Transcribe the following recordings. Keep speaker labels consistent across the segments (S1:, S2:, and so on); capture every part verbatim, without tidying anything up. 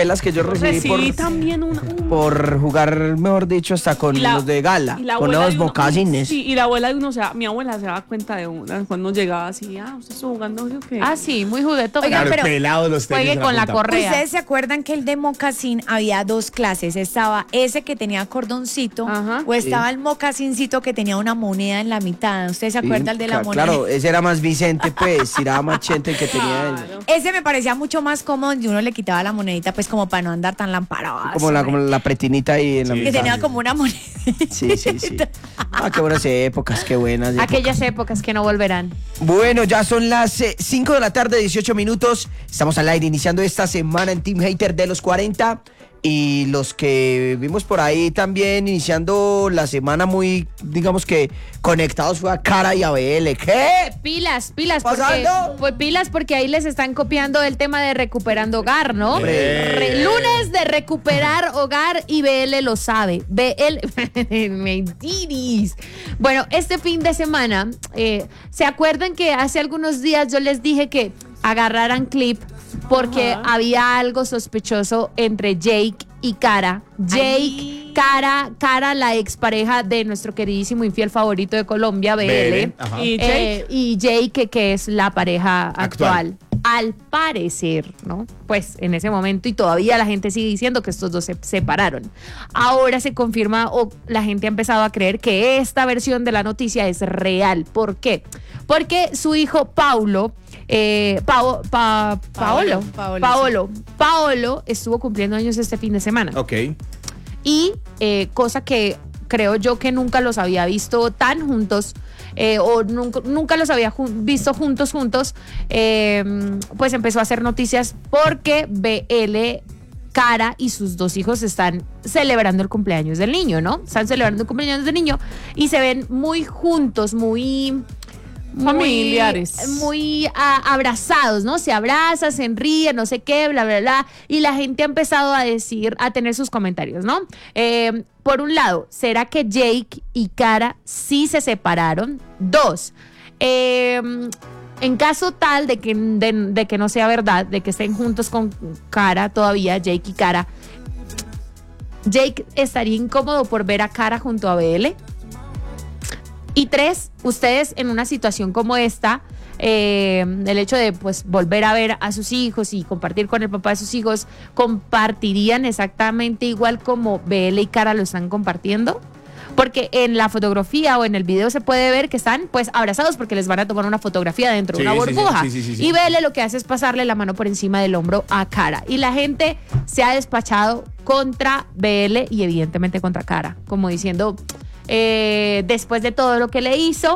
S1: pelas que yo recibí
S2: Sí,
S1: por,
S2: también una, un...
S1: por jugar, mejor dicho, hasta con la, los de gala, con los mocasines.
S2: Sí, y la abuela de uno, o sea, mi abuela se daba cuenta de una cuando llegaba así, ah, usted está jugando, ¿o qué?
S3: Ah, sí, muy juguetón.
S4: Oigan,
S3: pero
S4: pelado los tenis
S3: juegue con la correa.
S5: ¿Ustedes se acuerdan que el de mocasín había dos clases? Estaba ese que tenía cordoncito, ajá, o estaba sí. el mocasincito que tenía una moneda en la mitad. ¿Ustedes se acuerdan sí, de la
S1: claro,
S5: moneda?
S1: Claro, ese era más Vicente, pues, tiraba más chente el que tenía él.
S5: Ese me parecía mucho más cómodo y uno le quitaba la monedita, pues como para no andar tan lamparado.
S1: Como la, como la pretinita ahí en sí, la mitad.
S5: Que tenía como una moneda.
S1: Sí, sí, sí. Ah, qué buenas épocas, qué buenas épocas.
S3: Aquellas épocas que no volverán.
S1: Bueno, ya son las cinco de la tarde, dieciocho minutos. Estamos al aire iniciando esta semana en Team Hater de los cuarenta. Y los que vimos por ahí también iniciando la semana muy, digamos que conectados fue a Cara y a B L. ¿Qué?
S3: Pilas, pilas, porque, pues pilas porque ahí les están copiando el tema de recuperando hogar, ¿no? Re, lunes de recuperar hogar y B L lo sabe. B L, mentiris. Bueno, este fin de semana, eh, ¿se acuerdan que hace algunos días yo les dije que agarraran clip? Porque uh-huh. había algo sospechoso entre Jake y Cara. Jake, Ay. Cara, Cara, la expareja de nuestro queridísimo infiel favorito de Colombia, B L.
S2: ¿Y Jake?
S3: Eh, y Jake, que es la pareja actual. actual. Al parecer, ¿no? Pues en ese momento, y todavía la gente sigue diciendo que estos dos se separaron. Ahora se confirma, o la gente ha empezado a creer que esta versión de la noticia es real. ¿Por qué? Porque su hijo Paulo, eh, Pao, pa, Paolo, Paolo, Paolo, sí. Paolo estuvo cumpliendo años este fin de semana.
S4: Ok.
S3: Y eh, cosa que creo yo que nunca los había visto tan juntos. Eh, o nunca, nunca los había jun- visto juntos, juntos, eh, pues empezó a hacer noticias porque B L, Cara y sus dos hijos están celebrando el cumpleaños del niño, ¿no? Están celebrando el cumpleaños del niño y se ven muy juntos, muy...
S2: familiares,
S3: muy, muy a, abrazados, ¿no? Se abrazan, se ríen, no sé qué, bla, bla, bla. Y la gente ha empezado a decir, a tener sus comentarios, ¿no? Eh, por un lado, ¿será que Jake y Cara sí se separaron? Dos, eh, en caso tal de que, de, de que no sea verdad, de que estén juntos con Cara todavía, Jake y Cara, Jake estaría incómodo por ver a Cara junto a B L. Y tres, ustedes en una situación como esta, eh, el hecho de pues volver a ver a sus hijos y compartir con el papá de sus hijos, ¿compartirían exactamente igual como B L y Cara lo están compartiendo? Porque en la fotografía o en el video se puede ver que están pues abrazados porque les van a tomar una fotografía dentro de sí, una burbuja. Sí, sí, sí, sí, sí. Y B L lo que hace es pasarle la mano por encima del hombro a Cara. Y la gente se ha despachado contra B L y evidentemente contra Cara, como diciendo... Eh, después de todo lo que le hizo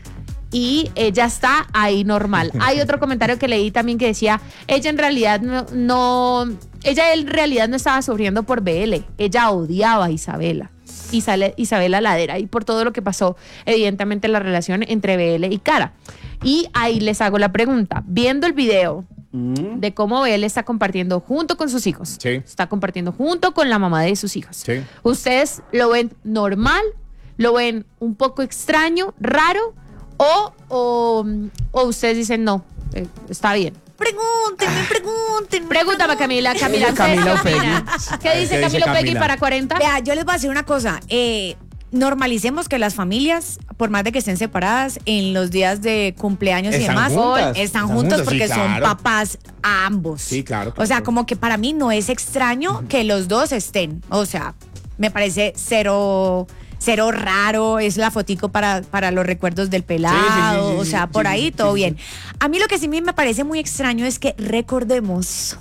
S3: y ella está ahí normal. Hay otro comentario que leí también que decía, ella en realidad no, no ella en realidad no estaba sufriendo por B L, ella odiaba a Isabela. Isabela, Isabela Ladera, y por todo lo que pasó, evidentemente, la relación entre B L y Cara. Y ahí les hago la pregunta, viendo el video mm. de cómo B L está compartiendo junto con sus hijos,
S4: sí.
S3: está compartiendo junto con la mamá de sus hijos,
S4: sí.
S3: ¿ustedes lo ven normal? ¿Lo ven un poco extraño, raro? ¿O, o, o ustedes dicen no, eh, está bien?
S5: Pregúntenme, pregúntenme.
S3: Pregúntame, Camila. Camila,
S1: Camila
S3: ¿qué, ¿Qué dice Camilo Peggy para cuarenta?
S5: Vea, yo les voy a decir una cosa. Eh, normalicemos que las familias, por más de que estén separadas, en los días de cumpleaños
S4: están
S5: y demás,
S4: juntas,
S5: están, están juntos, juntos porque sí, claro. son papás a ambos.
S4: Sí, claro. claro.
S5: O sea, como que para mí no es extraño que los dos estén. O sea, me parece cero... Cero raro, es la fotico para, para los recuerdos del pelado, sí, sí, sí, sí, o sea, por sí, ahí sí, todo sí, bien. Sí. A mí lo que sí me parece muy extraño es que recordemos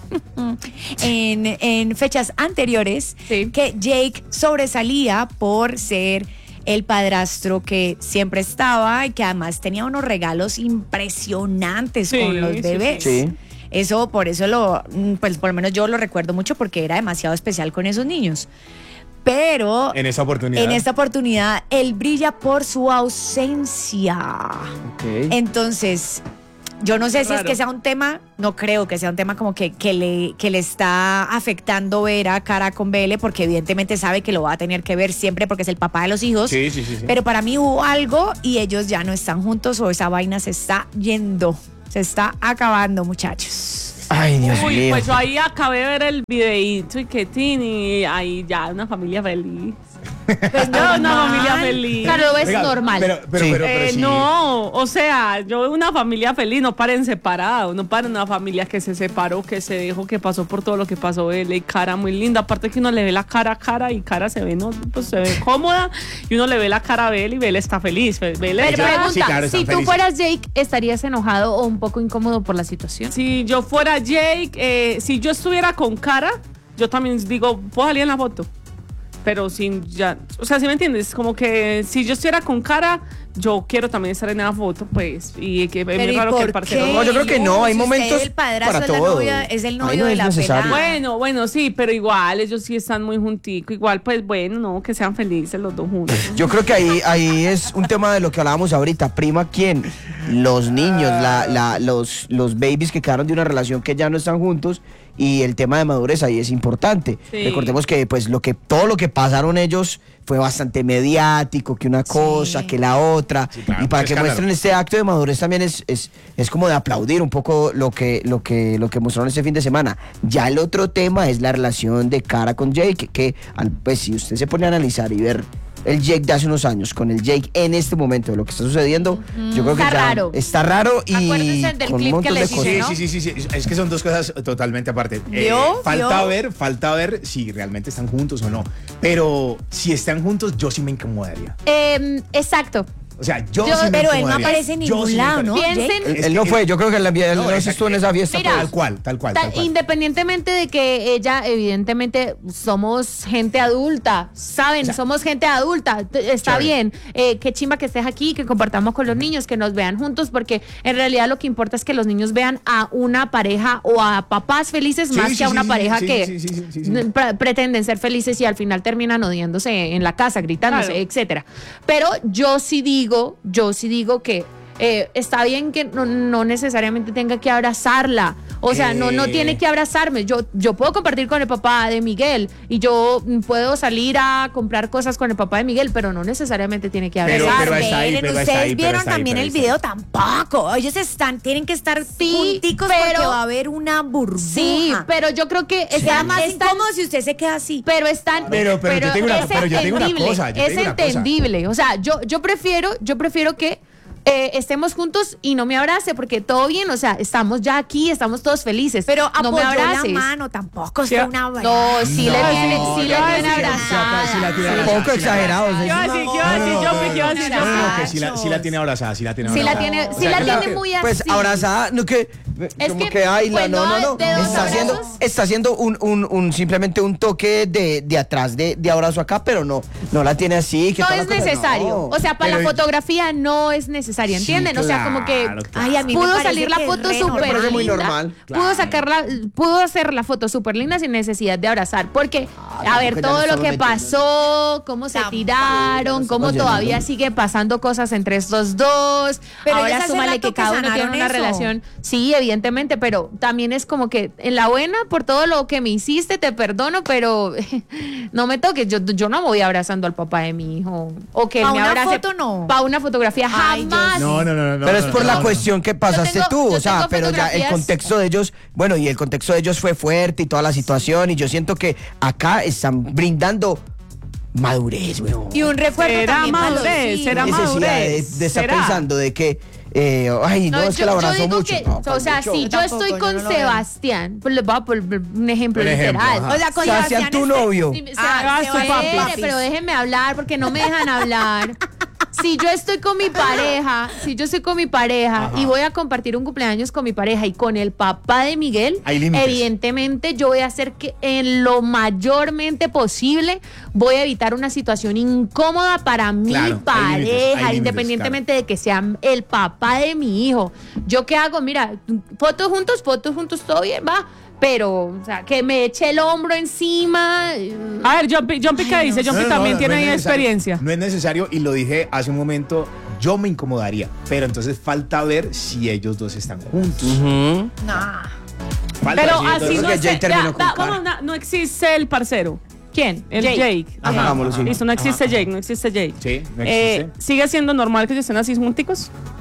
S5: en, en fechas anteriores sí. que Jake sobresalía por ser el padrastro que siempre estaba y que además tenía unos regalos impresionantes sí, con los bebés.
S1: Sí, sí.
S5: Eso, por eso lo, pues por lo menos yo lo recuerdo mucho porque era demasiado especial con esos niños. Pero
S4: en esa oportunidad,
S5: en esta oportunidad, él brilla por su ausencia.
S1: Okay.
S5: Entonces, yo no sé si Raro. es que sea un tema, no creo que sea un tema como que, que, le, que le está afectando ver a Cara con B L, porque evidentemente sabe que lo va a tener que ver siempre porque es el papá de los hijos.
S4: Sí, sí, sí, sí.
S5: Pero para mí hubo algo y ellos ya no están juntos o esa vaina se está yendo, se está acabando, muchachos.
S1: Ay, Dios
S2: Uy,
S1: mío.
S2: pues yo ahí acabé de ver el videíto y qué tin, y ahí ya una familia feliz. Pues no, una familia feliz.
S3: Claro, es
S4: Oiga,
S3: normal.
S4: Pero, pero,
S1: Sí.
S4: pero, pero
S2: Eh,
S4: sí.
S2: No, o sea, yo veo una familia feliz, no paren separados, no paren una familia que se separó, que se dejó, que pasó por todo lo que pasó, él y Cara muy linda, aparte que uno le ve la cara a Cara y Cara se ve, no, pues se ve cómoda y uno le ve la cara a Bel y Bel está feliz, Bel
S3: Pero
S2: está-
S3: pregunta,
S4: sí, claro, están
S3: si tú
S4: felices.
S3: fueras Jake, ¿estarías enojado o un poco incómodo por la situación?
S2: Si yo fuera Jake, eh, si yo estuviera con Cara, yo también digo, puedo salir en la foto. Pero sin ya, o sea, ¿sí me entiendes? Como que si yo estuviera con Cara, yo quiero también estar en la foto, pues, y que es
S5: Pero
S2: muy
S5: ¿y
S2: raro que
S5: por
S2: el parcero.
S5: qué?
S1: No, yo creo que no, hay
S5: Si usted,
S1: momentos
S5: el padrastro
S1: para
S5: es la
S1: todo.
S5: novia, es el
S1: Ahí
S5: novio
S1: no
S5: de
S1: es
S5: la
S1: necesario.
S5: pelada.
S2: Bueno, bueno, sí, pero igual ellos sí están muy junticos. Igual, pues bueno, no, que sean felices los dos juntos.
S1: Yo creo que ahí, ahí es un tema de lo que hablábamos ahorita. Prima, ¿quién? Los niños, la, la, los, los babies que quedaron de una relación que ya no están juntos. Y el tema de madurez ahí es importante.
S2: Sí.
S1: Recordemos que pues lo que todo lo que pasaron ellos fue bastante mediático, que una cosa, que la otra.
S4: Sí, claro,
S1: y para
S4: mucho
S1: que
S4: escándalo.
S1: muestren este acto de madurez también es, es, es como de aplaudir un poco lo que, lo que, lo que mostraron este fin de semana. Ya el otro tema es la relación de Cara con Jake, que al- pues si usted se pone a analizar y ver el Jake de hace unos años con el Jake en este momento de lo que está sucediendo, yo creo que
S3: Está
S1: ya
S3: raro.
S1: está raro y
S3: Acuérdense del
S1: con un
S3: clip que
S1: montón de
S3: les
S1: cosas.
S3: dije,
S4: Sí,
S3: ¿no?
S4: sí, sí, sí, sí, es que son dos cosas totalmente aparte. Eh,
S5: ¿Vio?
S4: falta
S5: ¿Vio?
S4: ver, falta ver si realmente están juntos o no. Pero si están juntos, yo sí me incomodaría.
S3: Eh, exacto.
S4: O sea, yo,
S3: Yo-
S4: sí me
S5: pero él no
S4: incomodaría.
S5: aparece en
S4: Yo
S5: ningún
S4: sí me
S5: lado, ¿no?
S4: incomodaría.
S3: Piensen-
S5: Jake?
S4: Es
S1: Él
S4: que-
S1: no fue, yo creo que él, él
S4: No,
S1: no
S4: exacto.
S1: estuvo en esa fiesta.
S3: Mira,
S1: pero-
S4: Tal cual, tal cual,
S3: Ta-
S4: tal cual.
S3: Independientemente de que ella, evidentemente, somos gente adulta, ¿saben?
S4: O sea,
S3: somos gente adulta, t- está
S4: chévere.
S3: bien. Eh, qué chimba que estés aquí, que compartamos con los niños, que nos vean juntos, porque en realidad lo que importa es que los niños vean a una pareja o a papás felices
S4: Sí,
S3: más
S4: sí,
S3: que a
S4: sí,
S3: una
S4: sí,
S3: pareja
S4: sí,
S3: que
S4: sí, sí, sí, sí, sí.
S3: pre- pretenden ser felices y al final terminan odiándose en la casa, gritándose,
S2: Claro.
S3: etcétera. Pero yo sí digo, yo sí digo que eh, está bien que no, no necesariamente tenga que abrazarla. O sea, no, no
S4: Eh.
S3: tiene que abrazarme. Yo, yo puedo compartir con el papá de Miguel y yo mm, puedo salir a comprar cosas con el papá de Miguel, pero no necesariamente tiene que
S4: Pero-
S3: abrazarme.
S4: pero está ahí,
S5: Esperen,
S4: pero está
S5: ustedes
S4: ahí, pero
S5: vieron
S4: está ahí,
S5: también
S4: pero
S5: el
S4: está
S5: video
S4: ahí.
S5: tampoco. Ellos están, tienen que estar
S3: Sí,
S5: junticos
S3: pero-
S5: porque va a haber una burbuja.
S3: Sí, pero yo creo que
S5: Será
S3: está
S5: más
S3: están-
S5: incómodo si usted se queda así.
S3: Pero están,
S4: Pero- pero yo te digo una-
S3: es
S4: pero yo te digo una
S3: entendible,
S4: cosa, yo te
S3: es
S4: digo una cosa.
S3: entendible. O sea, yo, yo prefiero, yo prefiero que eh, estemos juntos y no me abrace, porque todo bien, o sea, estamos ya aquí, estamos todos felices.
S5: Pero
S3: no me
S5: apoyó la
S3: abraces.
S5: mano, tampoco
S2: Sí,
S5: fue una
S3: No, sí
S4: No,
S3: le tiene, sí le
S4: no,
S3: tiene
S4: sí,
S3: abrazada.
S4: sí la tiene
S3: Sí.
S4: abrazada.
S1: Un poco exagerados.
S2: ¿Qué iba a decir? ¿Qué iba a decir?
S4: No, no,
S2: Yo,
S4: no,
S2: ¿qué iba a
S4: no,
S2: decir?
S4: no, no, no,
S2: Yo?
S4: que sí la, sí la tiene abrazada, sí la tiene
S3: Sí la
S4: abrazada.
S3: tiene,
S4: O
S3: sí
S4: sea,
S3: la
S4: que
S3: tiene
S4: que-
S3: muy así.
S1: Pues abrazada, no que
S3: Es
S1: como
S3: que,
S1: que, ay, la-
S3: pues,
S1: no, no,
S3: no,
S1: no,
S3: de dos
S1: está haciendo,
S3: abrazos.
S1: está haciendo un, un, un simplemente un toque de, de atrás de, de abrazo acá, pero no, no la tiene así. que
S3: No
S1: toda la
S3: es
S1: cosa,
S3: necesario.
S1: no.
S3: O sea, para
S4: Pero-
S3: la fotografía no es necesario, ¿entienden? O sea, como que
S4: claro, claro.
S5: Ay, a mí me
S3: pudo
S5: parece
S3: salir la
S5: que es
S3: foto
S5: re
S3: súper
S5: normal.
S1: Me parece muy
S3: linda.
S1: normal.
S3: Pudo
S4: Claro.
S3: sacarla, pudo hacer la foto súper linda sin necesidad de abrazar. Porque, a ver,
S1: tampoco ya
S3: todo
S1: nos
S3: lo que
S1: estamos
S3: pasó, cómo se
S5: Tampoco.
S3: tiraron, cómo
S1: Oye,
S3: todavía
S1: no.
S3: sigue pasando cosas entre estos dos.
S5: Pero ellos
S3: Ahora
S5: hace
S3: súmale
S5: rato
S3: que
S5: que
S3: cada uno tiene
S5: sanaron
S3: una
S5: eso.
S3: relación. Sí, evidentemente, pero también es como que en la buena, por todo lo que me hiciste, te perdono, pero no me toques. Yo, yo no voy abrazando al papá de mi hijo. O que él
S5: Pa'
S3: me
S5: una
S3: abrace.
S5: foto, no.
S3: Para una fotografía,
S5: Ay, yo
S3: jamás.
S4: No, no, no, no.
S1: Pero es
S4: no,
S1: por
S4: no,
S1: la
S4: no.
S1: cuestión que pasaste
S3: tengo-
S1: tú,
S3: yo
S1: o sea,
S3: tengo
S1: pero ya el
S3: fotografías-
S1: contexto de ellos, bueno, y el contexto de ellos fue fuerte y toda la situación, y yo siento que acá están brindando madurez, weón.
S5: Y un recuerdo
S2: Será
S5: también para los
S2: madurez,
S5: hijos.
S2: será
S1: Necesidad de,
S2: madurez.
S1: de estar
S2: ¿Será?
S1: pensando de que, eh, ay, no, es que la abrazó
S3: digo
S1: mucho.
S3: que,
S1: No,
S3: o
S1: ¿cuál
S3: sea,
S1: mucho?
S3: si
S5: Yo
S3: yo
S5: tampoco,
S3: estoy
S5: yo
S3: con
S5: no lo veo.
S3: Sebastián, pues les voy a poner un ejemplo
S4: Un ejemplo,
S3: literal.
S4: ajá.
S5: O sea, con
S1: Sebastián,
S5: Sebastián
S1: tu
S5: este-
S1: novio.
S3: Sí,
S5: Ah,
S3: Sebastián,
S5: Sebastián,
S3: espere, pero déjenme hablar porque no me dejan hablar. Si yo estoy con mi pareja, si yo estoy con mi pareja
S4: Ajá.
S3: y voy a compartir un cumpleaños con mi pareja y con el papá de Miguel,
S4: Hay límites.
S3: evidentemente yo voy a hacer que en lo mayormente posible voy a evitar una situación incómoda para mi
S4: Claro, hay límites,
S3: pareja,
S4: hay límites,
S3: independientemente de que sea el papá de mi hijo. ¿Yo qué hago? Mira, fotos juntos, fotos juntos, todo bien, va. Pero, o sea, que me eche el hombro encima.
S2: A ver, Jumpy, Jumpy ¿qué dice?
S4: No,
S2: Jumpy
S4: no,
S2: también
S4: no,
S2: tiene
S4: no es
S2: ahí
S4: necesario.
S2: experiencia.
S4: No es necesario y lo dije hace un momento, yo me incomodaría, pero entonces falta ver si ellos dos están juntos.
S1: Ujú.
S5: Nah.
S4: Falta
S2: Pero
S4: ver si ellos
S2: así
S4: dos-
S2: no,
S1: que Jay
S2: se-
S1: terminó
S2: vea,
S1: con
S2: vea,
S1: Cara.
S2: vamos, na- no existe el parcero.
S3: ¿Quién?
S2: El Jake.
S1: Ajá. Hagámoslo, sí.
S2: Listo, no existe Jake, no existe Jake.
S4: Sí, no
S2: Eh,
S4: existe.
S2: ¿Sigue siendo normal que ellos estén así junticos?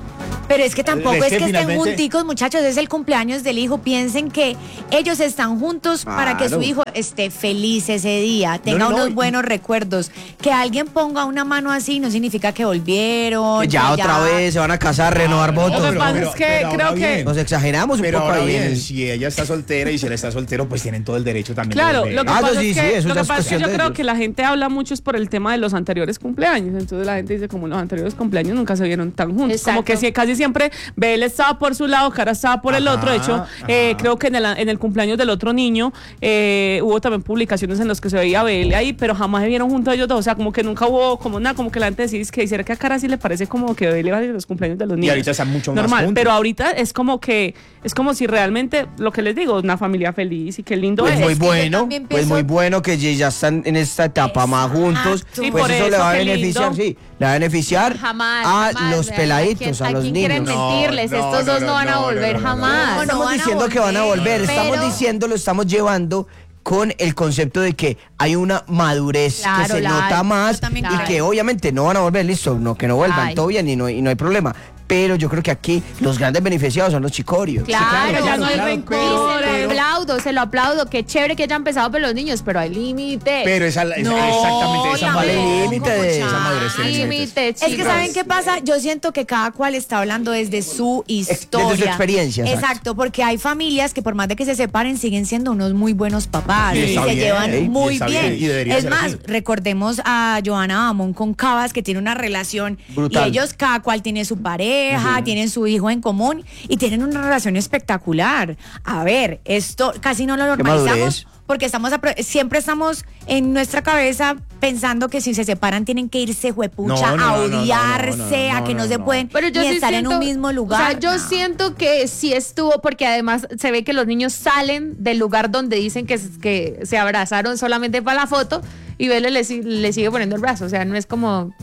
S5: Pero es que tampoco
S4: Es
S5: es
S4: que
S5: que, estén
S4: finalmente-
S5: junticos, muchachos, es el cumpleaños del hijo. Piensen que ellos están juntos para que su
S4: Claro.
S5: hijo esté feliz ese día, tenga
S4: no, no,
S5: unos
S4: y-
S5: buenos recuerdos. Que alguien ponga una mano así no significa que volvieron.
S1: Que ya
S5: que
S1: otra vez se van a casar, renovar
S4: No,
S1: votos.
S2: Lo que
S4: pero-
S2: pasa
S4: pero-
S2: es que
S4: pero
S2: creo
S4: ahora
S2: que-
S4: bien.
S1: Nos exageramos un
S4: Pero
S1: poco
S4: ahora
S1: ahí. en
S4: bien,
S1: el-
S4: si ella está soltera y si él está soltero, pues tienen todo el derecho también. de
S2: Claro,
S4: volver.
S2: lo que
S1: Ah, no,
S2: pasa
S1: sí,
S2: es
S1: sí,
S2: que,
S1: eso
S2: lo
S1: ya
S2: que
S1: es
S2: pasa es que
S1: cuestión
S2: yo
S1: de
S2: creo
S1: ellos.
S2: que la gente habla mucho es por el tema de los anteriores cumpleaños. Entonces la gente dice como los anteriores cumpleaños nunca se vieron tan juntos.
S3: Exacto.
S2: Como que sí, casi siempre Bel estaba por su lado, Cara estaba por el
S4: Ajá,
S2: otro. De hecho, eh,
S4: ajá.
S2: creo que en el, en el cumpleaños del otro niño eh, hubo también publicaciones en las que se veía a Bel ahí, pero jamás se vieron juntos ellos dos. O sea, como que nunca hubo como nada, como que la gente decía es que hiciera que a Cara sí le parece como que Bel iba a ir a los cumpleaños de los niños.
S4: ahorita están mucho más
S2: Normal,
S4: juntos.
S2: pero ahorita es como que es como si realmente lo que les digo, una familia feliz y qué lindo
S1: Pues
S2: es.
S1: muy
S5: es que yo
S1: bueno,
S5: también
S1: pues
S5: pienso-
S1: muy bueno que ya ya están en esta etapa más juntos.
S5: Sí,
S1: Pues
S2: por
S1: eso, le
S2: eso,
S1: va a
S2: qué
S1: beneficiar,
S2: lindo.
S1: sí, le va a beneficiar
S3: Jamás.
S1: a
S3: jamás,
S1: los
S3: vean,
S1: peladitos,
S3: ¿a
S1: a,
S3: quién-
S1: los
S3: ¿a quién
S1: niños.
S3: quieren
S4: No,
S3: mentirles?
S4: no,
S3: Estos
S4: no,
S3: dos
S4: no,
S3: no van a
S4: no,
S3: volver
S4: no, no, no.
S3: jamás.
S5: No, no
S1: Estamos
S5: van a
S1: diciendo que van a volver,
S5: volver.
S1: estamos
S3: Pero-
S1: diciendo, lo estamos llevando con el concepto de que hay una madurez
S3: Claro,
S1: que se
S3: la
S1: nota
S3: hay.
S1: más
S5: Yo también
S1: y
S5: creo.
S1: que obviamente no van a volver, listo, no, que no vuelvan,
S3: Ay.
S1: todo bien y no, y no hay problema. Pero yo creo que aquí los grandes beneficiados son los chicorios.
S3: Claro,
S2: claro, ya no hay
S3: claro,
S2: rencor,
S3: Y se lo
S2: pero-
S3: aplaudo, se lo aplaudo. Qué chévere que hayan empezado por los niños, pero hay límites.
S4: Pero esa, esa-
S5: No,
S4: exactamente esa
S5: tampoco,
S4: madurez.
S1: límite de-
S4: Esa madurez tiene límites.
S3: límites,
S5: Es que
S3: chicos.
S5: ¿saben qué pasa? Yo siento que cada cual está hablando desde su historia.
S1: desde su experiencia, exacto.
S5: Exacto, porque hay familias que por más de que se separen siguen siendo unos muy buenos papás
S4: Y
S5: y,
S4: está
S5: se
S4: bien,
S5: llevan
S4: y
S5: muy
S4: está
S5: bien.
S4: bien, y debería
S5: Es
S4: ser
S5: más,
S4: así.
S5: recordemos a Johanna Bamón con Cabas que tiene una relación
S1: Brutal.
S5: y ellos cada cual tiene su pareja, tienen su hijo en común y tienen una relación espectacular. A ver, esto casi no lo normalizamos.
S1: madurez.
S5: Porque estamos apro- siempre estamos en nuestra cabeza pensando que si se separan tienen que irse juepucha
S4: No, no,
S5: a
S4: no, no, no,
S5: odiarse,
S4: no, no, no,
S5: a que no,
S4: no,
S5: se
S4: no.
S5: pueden
S3: Pero yo
S5: ni
S3: sí
S5: estar
S3: siento,
S5: en un mismo lugar.
S3: O sea, yo
S5: No.
S3: siento que sí estuvo, porque además se ve que los niños salen del lugar donde dicen que, que se abrazaron solamente para la foto y Belle le, si- le sigue poniendo el brazo. O sea, no es como.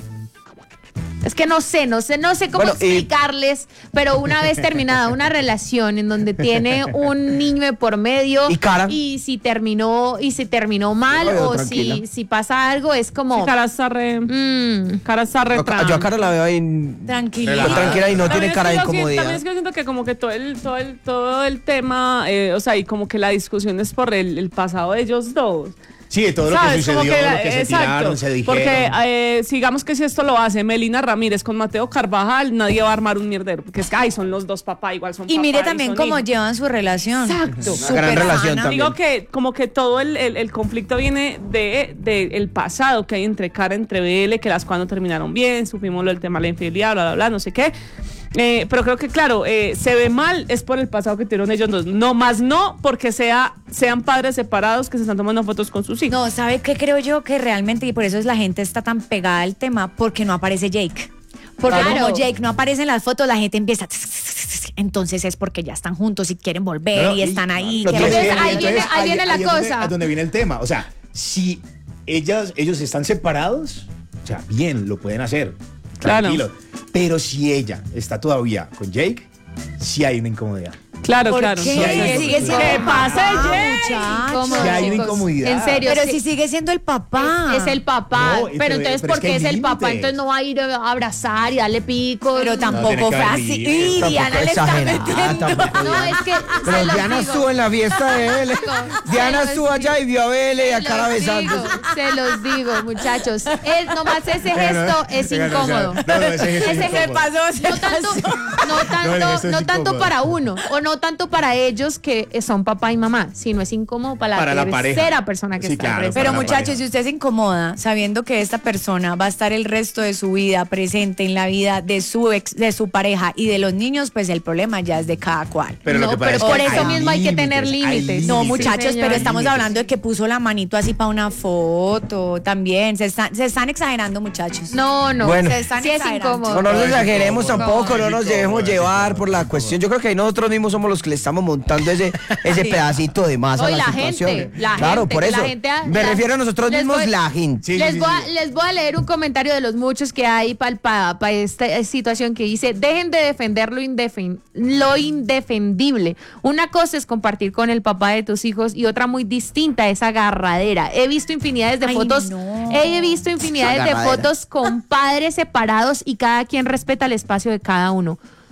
S3: Es que no sé, no sé, no sé cómo
S1: Bueno, y-
S3: explicarles, pero una vez terminada una relación en donde tiene un niño de por medio
S1: ¿Y Cara?
S3: y si terminó y si terminó mal
S1: Yo la veo
S3: o
S1: tranquila.
S3: si, si pasa algo es como
S2: Sí, Cara está re,
S3: mm,
S2: Cara está re
S1: Yo, a- yo a Cara la veo ahí
S5: Tranquilo.
S1: pues, tranquila y no
S2: También
S1: tiene
S2: es
S1: cara
S2: que
S1: de
S2: yo siento-
S1: incomodidad.
S2: También es que yo siento que como que todo el, todo el, todo el tema, eh, o sea, y como que la discusión es por el, el pasado de ellos dos.
S4: Sí, de todo lo que
S2: ¿Sabes? Como
S4: sucedió,
S2: la-
S4: lo que se
S2: exacto,
S4: tiraron, se dijeron.
S2: Porque eh, sigamos que si esto lo hace Melina Ramírez con Mateo Carvajal, nadie va a armar un mierdero. Porque es que, ay, son los dos papá, igual son
S5: Y
S2: papá
S5: mire también
S2: son
S5: cómo
S2: hijo.
S5: llevan su relación.
S2: Exacto.
S1: Una gran relación
S5: sana.
S1: también.
S2: Digo que como que todo el, el- el conflicto viene de, de el pasado que hay entre Cara, entre B L, que las cuando terminaron bien, supimos lo del tema de la infidelidad, bla, bla, bla, no sé qué. Eh, pero creo que, claro, eh, se ve mal es por el pasado que tuvieron ellos dos. No más no porque sea, sean padres separados que se están tomando fotos con sus hijos.
S5: No, ¿sabe qué creo yo? Que realmente, y por eso es la gente está tan pegada al tema, porque no aparece Jake. Porque
S3: Claro.
S5: como Jake no aparece en las fotos, la gente empieza... Entonces es porque ya están juntos y quieren volver
S4: No, no,
S5: y están ahí.
S1: lo
S5: que
S1: que
S5: van a
S1: es que
S5: estar
S3: ahí
S5: ahí.
S3: viene- ahí viene la
S4: es donde-
S3: cosa.
S4: es donde viene el tema. O sea, si ellas, ellos están separados, o sea, bien, lo pueden hacer.
S2: Claro.
S4: Tranquilo. Pero si ella está todavía con Jake, sí hay una incomodidad.
S2: Claro,
S5: ¿Por
S2: claro.
S5: qué?
S4: Sí, hay-
S5: Sigue siendo
S2: ¿Qué
S5: el
S2: pasa,
S5: papá,
S2: Jake?
S5: muchacho.
S3: ¿Cómo,
S4: Sí hay una
S3: chicos?
S4: incomodidad.
S3: En serio,
S5: Pero
S3: sí.
S5: si sigue siendo el papá.
S3: Es el papá,
S4: No,
S3: pero,
S4: pero-
S3: entonces
S4: pero es
S3: porque
S4: que
S3: es,
S4: hay
S3: el papá,
S4: límites.
S3: entonces no va a ir a abrazar y darle pico.
S5: Pero
S4: tiene
S5: tampoco
S4: que
S5: fue
S4: haber
S5: así.
S4: límites,
S5: Y
S1: tampoco
S5: Diana le está
S1: exagerada,
S5: metiendo.
S1: tampoco.
S3: No, es que
S1: Pero
S3: se los
S1: Diana
S3: digo.
S1: estuvo en la fiesta de él.
S3: Se
S1: Diana
S3: los
S1: estuvo allá y vio a Bele y a
S3: Se
S1: Cara
S3: los digo,
S1: besándose.
S3: se los digo, muchachos. Es, nomás ese gesto es
S4: Pero no,
S3: incómodo.
S4: no, no, ese gesto es
S3: Ese
S4: incómodo.
S5: pasó, se
S3: No tanto, no
S4: No, el
S3: tanto,
S4: gesto es
S3: no tanto
S4: incómodo.
S3: para uno, o no tanto para ellos que son papá y mamá, sino es incómodo para la
S4: Para la
S3: tercera
S4: pareja.
S3: persona que
S4: Sí,
S3: está
S4: claro,
S3: presente.
S5: Pero
S4: para la
S5: muchachos,
S4: pareja.
S5: si usted se incomoda sabiendo que esta persona va a estar el resto de su vida presente en la vida de su ex, de su pareja y de los niños, pues el problema ya es de cada cual.
S4: Pero lo
S3: No,
S4: que pasa
S3: pero
S4: es que
S3: por eso
S4: hay
S3: mismo hay que tener límites.
S4: hay
S5: No,
S3: Sí,
S5: muchachos,
S3: señor.
S5: pero estamos
S4: Límites.
S5: hablando de que puso la manito así para una foto también. Se están, se están exagerando, muchachos.
S3: No, no,
S1: Bueno.
S5: Se están
S3: sí es
S5: exagerando.
S3: incómodo.
S1: No nos
S4: No, es
S1: exageremos
S4: incómodo.
S1: tampoco, no
S4: Es
S1: nos
S4: incómodo,
S1: dejemos
S4: es
S1: llevar
S4: incómodo,
S1: por la
S4: es
S1: cuestión. Yo creo que ahí nosotros mismos somos los que le estamos montando ese, ese pedacito de más a
S3: Hoy
S1: la,
S3: la
S1: situación.
S3: gente, la
S1: claro,
S3: gente,
S1: por
S3: que
S1: eso.
S3: la gente ha-
S1: Me
S3: la-
S1: refiero a nosotros
S3: les
S1: mismos,
S3: voy-
S1: la gente.
S4: Sí,
S3: les,
S4: sí,
S3: voy a,
S4: sí.
S3: les voy a leer un comentario de los muchos que hay para esta situación que dice, dejen de defender lo, indefen- lo indefendible. Una cosa es compartir con el papá de tus hijos y otra muy distinta es agarradera. He visto infinidades de
S5: Ay,
S3: fotos,
S5: no.
S3: he visto infinidades de
S1: Agarradera.
S3: fotos con padres separados y cada quien respeta el espacio de cada uno.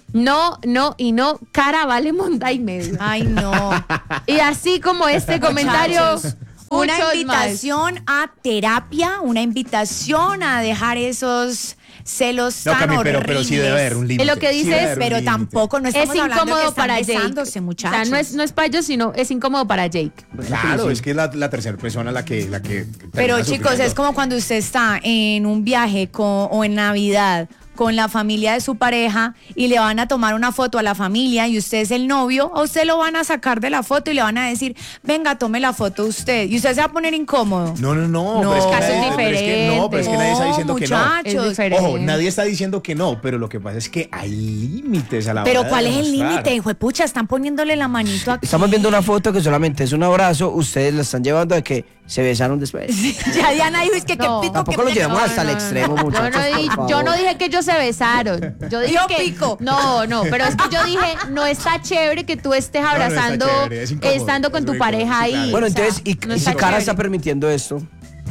S3: No, no y no, cara vale monda y medio.
S5: Ay, no.
S3: Y así como este comentario,
S5: Muchachos, una
S3: muchos
S5: invitación a terapia, una invitación a dejar esos celos
S4: No,
S5: tan
S4: Cami, pero,
S5: horribles.
S4: pero sí debe haber un límite.
S3: Es lo que
S4: Sí
S3: dices,
S4: debe haber un
S5: Pero
S4: límite.
S5: tampoco, no
S3: más.
S5: estamos
S3: Es
S5: hablando que
S3: incómodo
S5: están
S3: para Jake.
S5: besándose,
S3: O
S5: muchachos.
S3: sea, no es, no es para ellos, sino es incómodo para Jake.
S4: Claro, es que es la, la tercera persona la que... La que
S5: Pero
S4: termina
S5: chicos,
S4: sufriendo.
S5: es como cuando usted está en un viaje con- o en Navidad con la familia de su pareja y le van a tomar una foto a la familia y usted es el novio, a usted lo van a sacar de la foto y le van a decir, venga, tome la foto usted. Y usted se va a poner incómodo.
S4: No, no, no.
S5: No,
S4: pero es que
S3: casos
S4: nadie- pero es que no, pero es que nadie está
S5: No,
S4: diciendo que no.
S5: muchachos.
S3: Es diferente.
S4: Ojo, nadie está diciendo que no, pero lo que pasa es que hay límites a la
S5: Pero
S4: hora de
S5: ¿cuál es el
S4: demostrar.
S5: límite? Hijo de pucha, están poniéndole la manito aquí.
S1: Estamos viendo una foto que solamente es un abrazo, ustedes la están llevando de que se besaron después.
S5: Ya Diana dijo, es que
S3: No.
S5: qué pico.
S1: Tampoco
S5: que
S1: lo llevamos
S3: No,
S1: hasta
S3: no,
S1: el
S3: no,
S1: extremo,
S3: no.
S1: muchachos.
S3: Yo no, di-
S1: por favor.
S3: yo no dije que ellos se besaron. Yo dije
S5: Yo
S3: que
S5: pico.
S3: no, no, pero es que yo dije no está chévere que tú estés
S4: no está
S3: abrazando,
S4: chévere, es incómodo,
S3: estando con
S4: es
S3: tu
S4: muy
S3: pareja
S4: incómodo, sí,
S3: ahí.
S4: claro.
S1: Bueno,
S3: o sea,
S1: entonces, y,
S3: no
S1: y
S3: está
S1: si Cara
S3: chévere.
S1: está permitiendo esto.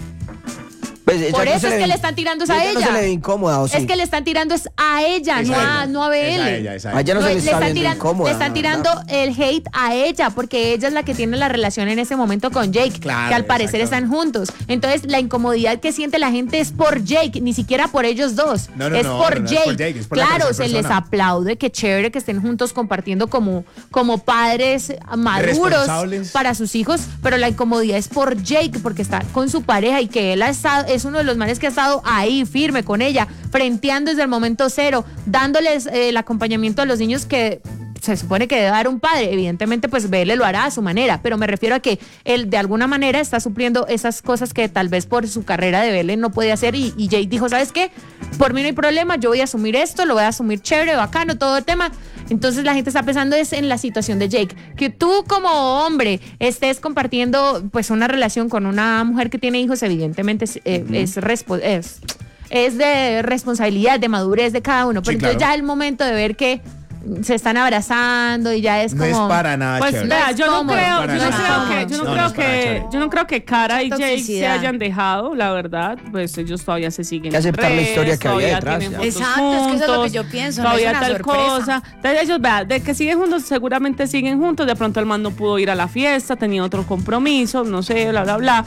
S1: Pues, ella
S3: Por
S1: no
S3: eso
S1: se
S3: es
S1: le
S3: que
S1: ve-
S3: le están tirando es a
S1: ella. No se
S3: ella.
S1: le ve incómoda, ¿o sí?
S3: Es que le están tirando es a ella,
S4: Es
S3: no
S4: a
S3: a,
S4: ella,
S3: no a
S4: es
S3: él.
S4: a ella, es a
S1: A ella no
S3: No,
S1: se le
S3: le
S1: está
S3: están
S1: viendo
S3: tirando,
S1: incómoda.
S3: le están
S1: la
S3: tirando
S1: verdad.
S3: el hate a ella, porque ella es la que tiene la relación en ese momento con Jake,
S4: Claro,
S3: que al parecer están
S4: exactamente.
S3: juntos. Entonces, la incomodidad que siente la gente es por Jake, ni siquiera por ellos dos.
S4: No, no,
S3: es,
S4: no,
S3: por
S4: no, no es
S3: Jake.
S4: por Jake, es por la
S3: Claro, se
S4: tercera
S3: les
S4: persona.
S3: aplaude, que chévere que estén juntos compartiendo como, como padres maduros
S4: Responsables.
S3: para sus hijos, pero la incomodidad es por Jake, porque está con su pareja y que él ha estado, es uno de los manes que ha estado ahí firme con ella, frenteando desde el momento cero, dándoles eh, el acompañamiento a los niños que se supone que debe dar un padre. Evidentemente, pues Bele lo hará a su manera, pero me refiero a que él de alguna manera está supliendo esas cosas que tal vez por su carrera de Bele no puede hacer y, y Jake dijo, ¿sabes qué? Por mí no hay problema, yo voy a asumir esto, lo voy a asumir chévere, bacano, todo el tema. Entonces la gente está pensando es en la situación de Jake, que tú como hombre estés compartiendo pues una relación con una mujer que tiene hijos, evidentemente es, eh, es, respo- es, es de responsabilidad, de madurez de cada uno, pero
S4: Sí,
S3: entonces
S4: claro.
S3: ya el momento de ver que se están abrazando y ya es
S4: No
S3: como
S4: es para nada
S2: Pues
S4: chévere.
S2: vea,
S3: es
S2: yo no
S3: cómodo,
S2: creo,
S4: para
S2: yo no
S4: nada.
S2: creo que, yo no
S4: No, no
S2: creo
S4: es para
S2: que,
S4: chévere.
S2: yo no creo que Cara y Jake se
S5: Toxicidad.
S2: hayan dejado, la verdad, pues ellos todavía se siguen.
S1: Hay que aceptar
S2: en
S1: la historia
S2: redes,
S1: que había
S2: todavía
S1: detrás,
S2: tienen
S1: ya.
S2: fotos
S5: Exacto, es que eso es lo que
S2: juntos,
S5: yo pienso, no
S2: todavía
S5: es una
S2: tal
S5: sorpresa.
S2: cosa. Entonces ellos, vea, de que siguen juntos, seguramente siguen juntos, de pronto el man no pudo ir a la fiesta, tenía otro compromiso, no sé, bla, bla, bla.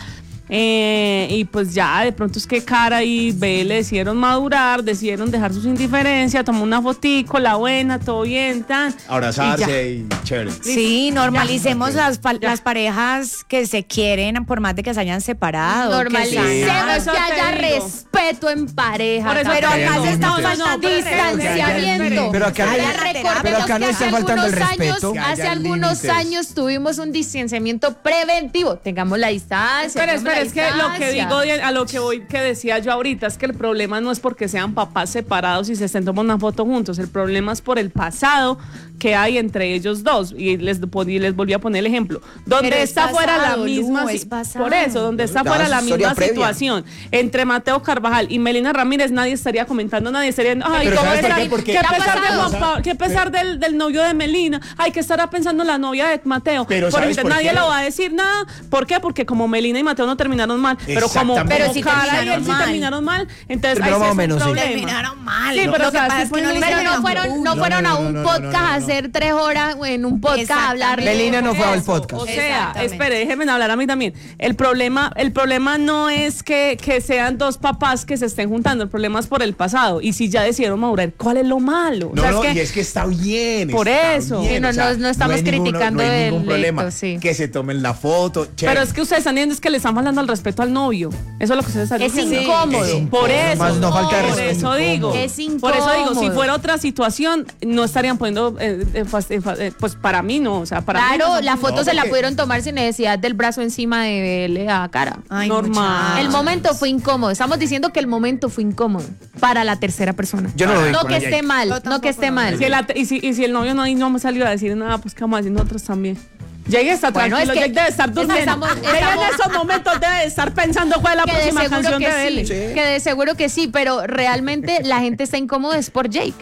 S2: Eh, y pues ya, de pronto es que Cara y Bele decidieron madurar, decidieron dejar sus indiferencias, tomó una fotico, la buena, todo bien, tan. y ya.
S4: Abrazarse y, chévere.
S5: Sí, normalicemos
S4: Ya.
S5: las, pa- las parejas que se quieren por más de que se hayan separado. que se
S3: normalicemos
S5: aman.
S2: Eso
S3: que
S2: te
S3: haya
S2: digo.
S3: respeto en pareja.
S2: Por eso
S3: pero
S2: te
S3: acá
S2: digo,
S3: se está
S2: no, no,
S3: faltando
S2: pero-
S3: distanciamiento.
S1: Pero acá no-
S3: Ahora
S5: pero
S3: recordemos
S1: acá no
S3: que
S1: está
S3: hace
S1: faltando el
S3: algunos años,
S1: respeto.
S4: Que
S3: hace
S4: haya
S3: algunos
S4: límites.
S3: años tuvimos un distanciamiento preventivo. Tengamos la distancia.
S2: Pero
S3: tengamos
S2: espera,
S3: la
S2: es que lo que
S3: distancia.
S2: digo, de- a lo que voy, que decía yo ahorita, es que el problema no es porque sean papás separados y se estén tomando una foto juntos, el problema es por el pasado que hay entre ellos dos. Y les, pon- y les volví a poner el ejemplo. Donde
S5: Pero es
S2: está fuera la
S5: pasado,
S2: misma...
S5: Lu,
S2: si-
S5: es pasado.
S2: Por eso, donde está
S1: Ya,
S2: fuera la
S1: historia
S2: misma
S1: previa.
S2: situación entre Mateo Carvajal y Melina Ramírez, nadie estaría comentando, nadie estaría... Ay,
S4: Pero
S2: ¿cómo
S4: ¿sabes por
S2: estar-
S4: qué? Porque-
S2: ¿Qué
S4: Ya
S2: pesar, de
S3: pasado.
S2: Juan Pablo- qué pesar del, del novio de Melina? Ay, que estará pensando la novia de Mateo.
S4: Pero
S2: Por
S4: ¿sabes
S2: eso
S4: por
S2: nadie
S4: qué?
S2: le va a decir nada. ¿Por qué? Porque como Melina y Mateo no terminaron mal, pero como,
S4: Exactamente.
S5: Pero
S2: como
S5: sí
S2: Cara y él
S5: terminaron
S2: sí
S5: mal.
S2: terminaron mal, entonces
S1: Pero
S2: ahí sí
S1: más o
S2: es un
S1: menos, sí.
S2: problema.
S5: Terminaron mal.
S2: Sí,
S5: Lo
S2: pero
S5: que
S2: o sea,
S5: pasa
S2: sí
S5: es que
S2: fue
S5: no
S2: un-
S5: le
S3: Pero
S5: hicieron
S3: no fueron, no
S4: No,
S3: fueron
S4: no,
S3: a
S4: no,
S3: un
S4: no, no,
S3: podcast
S4: no, no,
S3: a
S4: no.
S3: hacer tres horas en un podcast a hablar de
S1: Melina no fue al
S2: Eso,
S1: podcast.
S2: O sea,
S5: Exactamente.
S2: espere, déjenme hablar a mí también. El problema, el problema no es que, que sean dos papás que se estén juntando, el problema es por el pasado. Y si ya decidieron madurar, ¿cuál es lo malo? O
S4: No,
S2: sea,
S4: no,
S2: es que-
S4: y es que está bien.
S2: Por
S4: está
S2: eso.
S4: bien,
S3: Sí, no,
S4: o sea,
S3: no- no estamos
S4: hay ninguno-
S3: criticando
S4: no hay
S3: el
S4: ningún problema.
S3: hecho, sí.
S4: Que se tomen la foto.
S2: Pero
S4: chévere.
S2: es que ustedes están viendo es que le están faltando al respeto al novio. Eso es lo que ustedes están
S3: Es
S2: diciendo.
S3: incómodo.
S4: Es
S2: Por eso.
S1: Más no falta de
S2: por
S1: respeto.
S2: eso digo.
S3: Es
S2: Por eso digo, si
S3: incómodo.
S2: fuera otra situación, no estarían poniendo, eh, eh, fas- eh, fa- eh, pues para mí no, o sea, para mí
S3: Claro,
S2: no.
S3: la foto
S4: No,
S3: se la
S4: porque-
S3: pudieron tomar sin necesidad del brazo encima de Bele a Cara.
S5: Ay,
S2: Normal.
S5: muchachos.
S3: El momento fue incómodo. Estamos diciendo que el momento fue incómodo para la tercera persona.
S1: Yo no lo vi
S3: No
S1: con
S3: que
S1: ella.
S3: esté mal,
S5: Yo
S3: no
S5: tampoco
S3: que esté
S5: lo
S3: mal.
S2: Si el ate- y, si, y si el novio no, ahí no me salió a decir nada, pues qué vamos a decir nosotros también. Jake está
S3: Bueno,
S2: tranquilo,
S3: es que-
S2: Jake debe estar
S3: es que
S2: durmiendo.
S3: estamos-
S2: Jake
S3: estamos-
S2: en esos momentos debe estar pensando cuál es la
S3: Que de
S2: próxima
S3: seguro
S2: canción
S3: que
S2: de
S3: sí,
S2: Bele.
S3: que de seguro que sí, pero realmente la gente está incómoda es por Jake.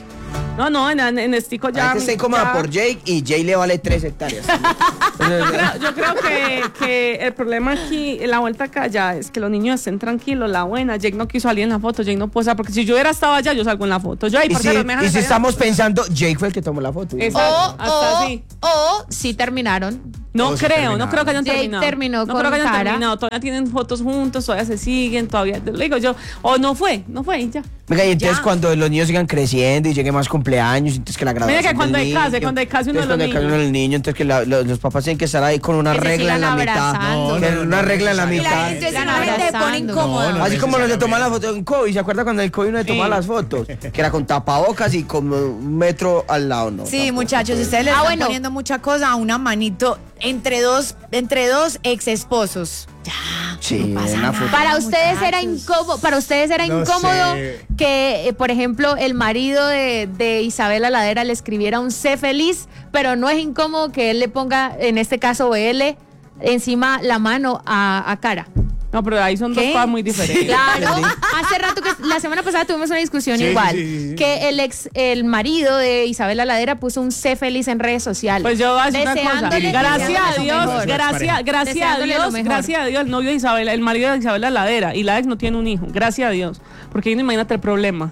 S2: No, no, en, en Estico ya.
S1: La gente está incómoda
S2: ya-
S1: por Jake y Jake le vale tres hectáreas.
S2: Yo creo, yo creo que, que el problema aquí, la vuelta acá ya es que los niños estén tranquilos, la buena. Jake no quiso salir en la foto, Jake no puede salir, porque si yo hubiera estado allá, yo salgo en la foto. Yo ahí,
S1: Y si,
S2: parceros, me dejan
S1: y si
S2: salir en la
S1: estamos
S2: foto.
S1: pensando, Jake fue el que tomó la foto.
S2: Exacto,
S3: O,
S2: hasta
S3: o,
S2: así.
S3: o si terminaron.
S2: No
S4: O se
S2: creo,
S4: terminaron.
S2: no creo que hayan
S3: Jake
S2: terminado.
S3: terminó
S2: no
S3: con
S2: creo que hayan
S3: Cara.
S2: terminado. Todavía tienen fotos juntos, todavía se siguen, todavía. Le digo yo, o no fue, no fue y ya.
S1: Venga, y entonces
S2: Ya.
S1: cuando los niños sigan creciendo y lleguen más cumpleaños, entonces que la graduación
S2: Mira que cuando
S1: del
S2: hay case,
S1: niño,
S2: cuando hay case uno de
S1: entonces
S2: los
S1: cuando hay case
S2: niños.
S1: uno del niño, entonces que la- los, los papás tienen que estar ahí con una
S3: Que se
S1: regla en la
S3: sigan
S1: mitad.
S3: abrazando.
S1: Que
S4: No, no,
S1: una
S4: no,
S1: regla en la
S4: no,
S5: Y la
S1: mitad.
S5: gente se
S3: Están
S5: pone
S3: abrazando.
S5: incómoda.
S4: No, no.
S1: Así como los de tomar las
S4: necesariamente.
S1: fotos en COVID, ¿se acuerda cuando el COVID uno le tomaba
S2: Sí.
S1: las fotos? Que era con tapabocas y como un metro al lado, ¿no?
S5: Sí,
S1: tampoco.
S5: muchachos, ustedes le
S3: Ah,
S5: están
S3: bueno.
S5: poniendo mucha cosa a una manito entre dos, entre dos ex esposos. Ya.
S1: Sí,
S5: no pasa
S1: una
S5: nada,
S1: foto.
S3: Para ustedes era
S5: muchachos.
S3: incómodo, para ustedes era
S4: No
S3: incómodo
S4: sé.
S3: que, eh, por ejemplo, el marido de, de Isabela Ladera le escribiera un sé feliz, pero no es incómodo que él le ponga, en este caso él, encima la mano a, a Cara.
S2: No, pero ahí son dos
S5: ¿Qué?
S2: cosas muy diferentes.
S3: Claro, hace rato que la semana pasada tuvimos una discusión
S4: Sí,
S3: igual,
S4: sí, sí, sí.
S3: que el ex, el marido de Isabela Ladera puso un sé feliz en redes sociales.
S2: Pues yo voy a decir una cosa.
S3: Deseándole que
S2: Gracias
S3: sea
S2: a
S3: lo
S2: Dios,
S3: mejor.
S2: gracias, gracias a
S3: Deseándole lo
S2: Dios,
S3: mejor.
S2: gracias a Dios, el novio de Isabela, el marido de Isabela Ladera y la ex no tiene un hijo. Gracias a Dios. Porque ahí no imagínate el problema.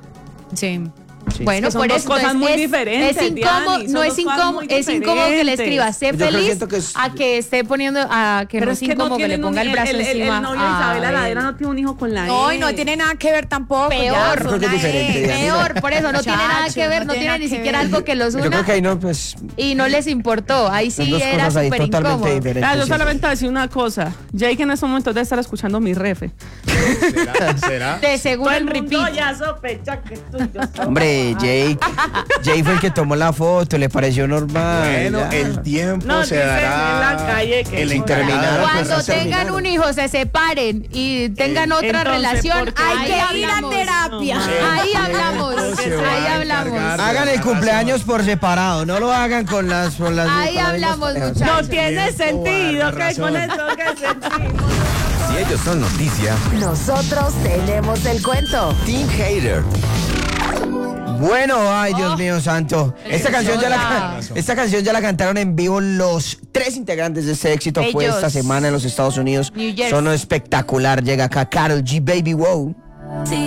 S5: Sí.
S3: Bueno,
S2: que son
S3: por
S2: dos
S3: eso
S2: cosas
S3: es,
S2: muy
S3: es-
S2: diferentes,
S3: es incómodo,
S2: Diani,
S3: no
S2: son
S3: es
S2: dos cosas
S3: incómodo,
S2: muy
S3: es incómodo que le
S2: diferentes.
S3: escriba sé
S1: Yo creo que
S3: feliz
S1: siento que es-
S3: a que esté poniendo a que
S2: Pero
S3: no
S2: es
S3: es
S2: que no
S3: incómodo que le
S2: tienen
S3: ponga
S2: un-
S3: el brazo
S2: el, el,
S3: encima.
S2: el novio de
S3: a
S2: Isabela
S3: él.
S2: Ladera no tiene un hijo con la
S5: No, y
S2: ex.
S5: no tiene nada que ver tampoco.
S3: Peor.
S5: ya,
S1: Creo que es
S5: son
S1: diferente,
S5: ex.
S1: Diana.
S3: Peor, por eso no tiene nada
S5: Muchacho,
S3: que ver,
S5: no
S3: no
S5: tiene
S3: tiene
S5: nada
S3: ni
S5: que
S3: siquiera
S5: ver.
S3: algo que los
S1: Yo creo
S3: una
S1: que ahí no, pues,
S3: y no les importó. Ahí
S1: son
S3: sí
S1: dos
S3: era
S1: cosas ahí
S3: súper
S1: totalmente
S3: incómodo.
S1: diferentes.
S2: Ah, yo
S1: sí.
S2: solamente voy a decir una cosa. Jake en estos momentos debe estar escuchando mi refe.
S4: ¿Será? ¿Será?
S3: De seguro
S2: Todo
S3: en
S2: el mundo
S3: repeat.
S2: ya sospecha que tú y yo somos-
S1: Hombre, Jake, Jake fue el que tomó la foto, le pareció normal.
S4: Bueno,
S1: ya.
S4: el tiempo
S2: No,
S4: se
S2: dicen
S4: dará.
S2: en la calle que
S4: el
S2: no.
S4: interminado.
S1: Terminaron, pues,
S3: Cuando
S1: ya
S3: tengan
S1: terminaron.
S3: un hijo, se separen y tengan otra
S2: Entonces,
S3: relación,
S2: ¿por qué?
S5: Hay
S3: ahí
S5: que ir a
S3: hablamos.
S5: terapia.
S3: Ahí hablamos,
S4: Se va
S3: ahí
S4: a
S3: hablamos.
S4: encargar.
S1: Hagan el cumpleaños por separado, no lo hagan con las... Con las
S3: Ahí
S1: con las
S3: hablamos,
S1: mismas parejas.
S3: muchachos.
S2: No tiene
S4: Tiempo,
S2: sentido
S4: Bárbara,
S2: que con
S4: razón.
S2: eso que sentimos.
S6: Si ellos son noticia,
S7: Nosotros tenemos el cuento.
S6: Team Hater.
S1: Bueno, ay Dios mío santo. Esta canción, ya la,
S3: Hola.
S1: ca- esta canción ya la cantaron en vivo los tres integrantes de este éxito. Fue
S3: Ellos.
S1: esta semana en los Estados Unidos.
S3: New Jersey.
S1: Sonó espectacular. Llega acá Karol G, Baby Wow.